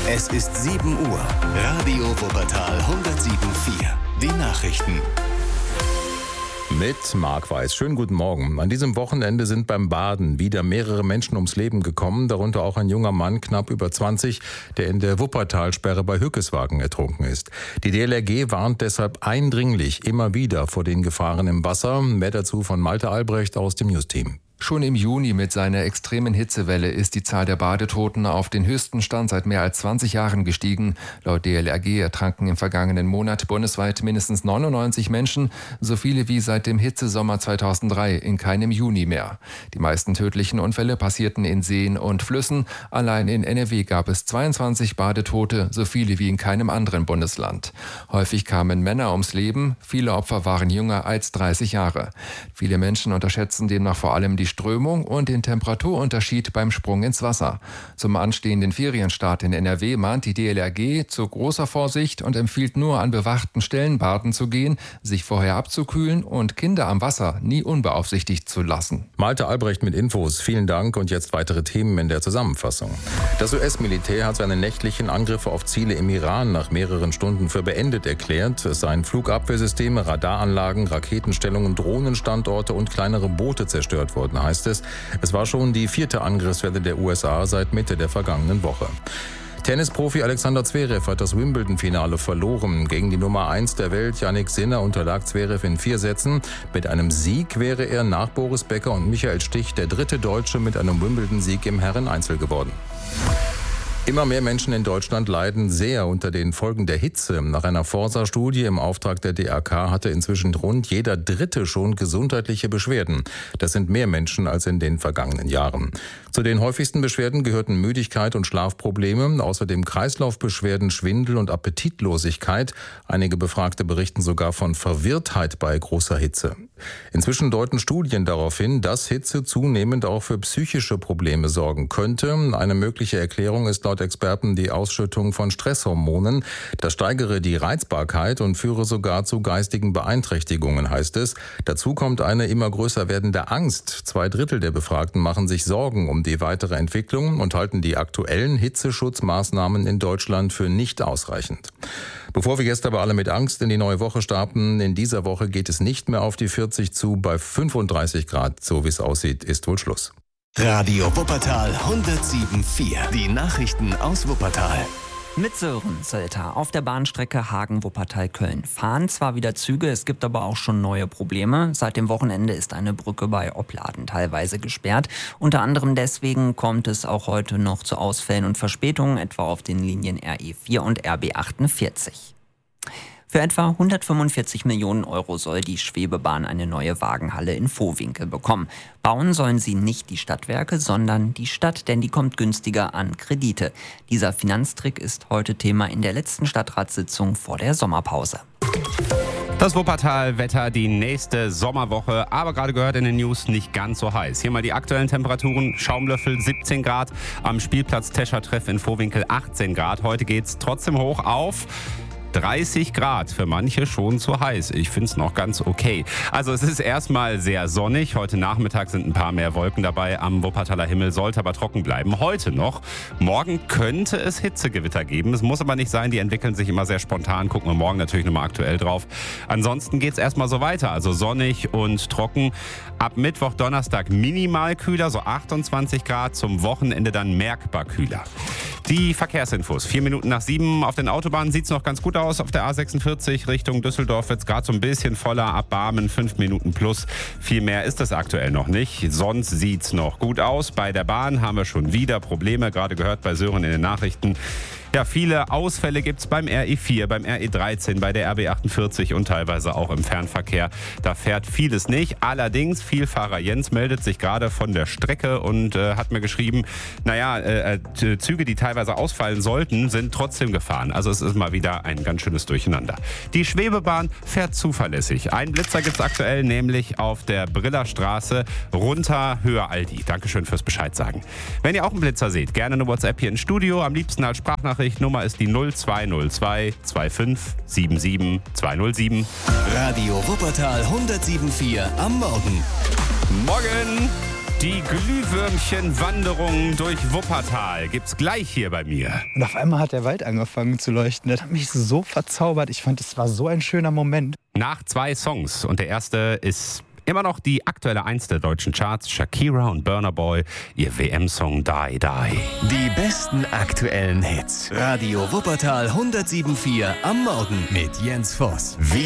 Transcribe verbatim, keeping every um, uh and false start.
Es ist sieben Uhr. Radio Wuppertal hundertsieben Komma vier. Die Nachrichten. Mit Marc Weiß. Schönen guten Morgen. An diesem Wochenende sind beim Baden wieder mehrere Menschen ums Leben gekommen, darunter auch ein junger Mann, knapp über zwanzig, der in der Wuppertalsperre bei Hückeswagen ertrunken ist. Die D L R G warnt deshalb eindringlich immer wieder vor den Gefahren im Wasser. Mehr dazu von Malte Albrecht aus dem News-Team. Schon im Juni mit seiner extremen Hitzewelle ist die Zahl der Badetoten auf den höchsten Stand seit mehr als zwanzig Jahren gestiegen. Laut D L R G ertranken im vergangenen Monat bundesweit mindestens neunundneunzig Menschen, so viele wie seit dem Hitzesommer zweitausenddrei, in keinem Juni mehr. Die meisten tödlichen Unfälle passierten in Seen und Flüssen. Allein in N R W gab es zweiundzwanzig Badetote, so viele wie in keinem anderen Bundesland. Häufig kamen Männer ums Leben, viele Opfer waren jünger als dreißig Jahre. Viele Menschen unterschätzen demnach vor allem die Strömung und den Temperaturunterschied beim Sprung ins Wasser. Zum anstehenden Ferienstart in N R W mahnt die D L R G zu großer Vorsicht und empfiehlt nur an bewachten Stellen baden zu gehen, sich vorher abzukühlen und Kinder am Wasser nie unbeaufsichtigt zu lassen. Malte Albrecht mit Infos. Vielen Dank und jetzt weitere Themen in der Zusammenfassung. Das U S-Militär hat seine nächtlichen Angriffe auf Ziele im Iran nach mehreren Stunden für beendet erklärt. Es seien Flugabwehrsysteme, Radaranlagen, Raketenstellungen, Drohnenstandorte und kleinere Boote zerstört worden, heißt es. Es war schon die vierte Angriffswelle der U S A seit Mitte der vergangenen Woche. Tennisprofi Alexander Zverev hat das Wimbledon-Finale verloren. Gegen die Nummer eins der Welt, Jannik Sinner, unterlag Zverev in vier Sätzen. Mit einem Sieg wäre er nach Boris Becker und Michael Stich der dritte Deutsche mit einem Wimbledon-Sieg im Herreneinzel geworden. Immer mehr Menschen in Deutschland leiden sehr unter den Folgen der Hitze. Nach einer Forsa-Studie im Auftrag der D R K hatte inzwischen rund jeder Dritte schon gesundheitliche Beschwerden. Das sind mehr Menschen als in den vergangenen Jahren. Zu den häufigsten Beschwerden gehörten Müdigkeit und Schlafprobleme, außerdem Kreislaufbeschwerden, Schwindel und Appetitlosigkeit. Einige Befragte berichten sogar von Verwirrtheit bei großer Hitze. Inzwischen deuten Studien darauf hin, dass Hitze zunehmend auch für psychische Probleme sorgen könnte. Eine mögliche Erklärung ist laut Experten die Ausschüttung von Stresshormonen. Das steigere die Reizbarkeit und führe sogar zu geistigen Beeinträchtigungen, heißt es. Dazu kommt eine immer größer werdende Angst. Zwei Drittel der Befragten machen sich Sorgen um die weitere Entwicklung und halten die aktuellen Hitzeschutzmaßnahmen in Deutschland für nicht ausreichend. Bevor wir jetzt aber alle mit Angst in die neue Woche starten, in dieser Woche geht es nicht mehr auf die vierzig zu. Bei fünfunddreißig Grad, so wie es aussieht, ist wohl Schluss. Radio Wuppertal hundertsieben Komma vier. Die Nachrichten aus Wuppertal. Mit Sören Zelter. Auf der Bahnstrecke Hagen-Wuppertal-Köln fahren zwar wieder Züge, es gibt aber auch schon neue Probleme. Seit dem Wochenende ist eine Brücke bei Opladen teilweise gesperrt. Unter anderem deswegen kommt es auch heute noch zu Ausfällen und Verspätungen, etwa auf den Linien R E vier und R B achtundvierzig. Für etwa hundertfünfundvierzig Millionen Euro soll die Schwebebahn eine neue Wagenhalle in Vohwinkel bekommen. Bauen sollen sie nicht die Stadtwerke, sondern die Stadt, denn die kommt günstiger an Kredite. Dieser Finanztrick ist heute Thema in der letzten Stadtratssitzung vor der Sommerpause. Das Wuppertal-Wetter die nächste Sommerwoche, aber gerade gehört in den News nicht ganz so heiß. Hier mal die aktuellen Temperaturen. Schaumlöffel siebzehn Grad, am Spielplatz Tescher-Treff in Vohwinkel achtzehn Grad. Heute geht's trotzdem hoch auf dreißig Grad, für manche schon zu heiß. Ich finde es noch ganz okay. Also es ist erstmal sehr sonnig. Heute Nachmittag sind ein paar mehr Wolken dabei. Am Wuppertaler Himmel sollte aber trocken bleiben. Heute noch. Morgen könnte es Hitzegewitter geben. Es muss aber nicht sein. Die entwickeln sich immer sehr spontan. Gucken wir morgen natürlich nochmal aktuell drauf. Ansonsten geht es erstmal so weiter. Also sonnig und trocken. Ab Mittwoch, Donnerstag minimal kühler, so achtundzwanzig Grad. Zum Wochenende dann merkbar kühler. Die Verkehrsinfos. Vier Minuten nach sieben. Auf den Autobahnen sieht es noch ganz gut aus. Auf der A sechsundvierzig Richtung Düsseldorf wird es gerade so ein bisschen voller. Ab Barmen fünf Minuten plus. Viel mehr ist es aktuell noch nicht. Sonst sieht es noch gut aus. Bei der Bahn haben wir schon wieder Probleme. Gerade gehört bei Sören in den Nachrichten. Ja, viele Ausfälle gibt es beim R E vier, beim R E dreizehn, bei der R B achtundvierzig und teilweise auch im Fernverkehr. Da fährt vieles nicht. Allerdings, Vielfahrer Jens meldet sich gerade von der Strecke und äh, hat mir geschrieben, naja, äh, Züge, die teilweise ausfallen sollten, sind trotzdem gefahren. Also es ist mal wieder ein ganz schönes Durcheinander. Die Schwebebahn fährt zuverlässig. Einen Blitzer gibt es aktuell, nämlich auf der Brillerstraße runter Höhe Aldi. Dankeschön fürs Bescheid sagen. Wenn ihr auch einen Blitzer seht, gerne eine WhatsApp hier ins Studio, am liebsten als Sprachnachricht. Nummer ist die null zwei null zwei zwei fünf sieben sieben zwei null sieben. Radio Wuppertal hundertsieben Komma vier am Morgen. Morgen! Die Glühwürmchen-Wanderung durch Wuppertal gibt's gleich hier bei mir. Und auf einmal hat der Wald angefangen zu leuchten. Das hat mich so verzaubert. Ich fand, es war so ein schöner Moment. Nach zwei Songs und der erste ist immer noch die aktuelle Eins der deutschen Charts, Shakira und Burna Boy, ihr W M-Song Die Die. Die besten aktuellen Hits. Radio Wuppertal hundertsieben Komma vier am Morgen mit Jens Voss.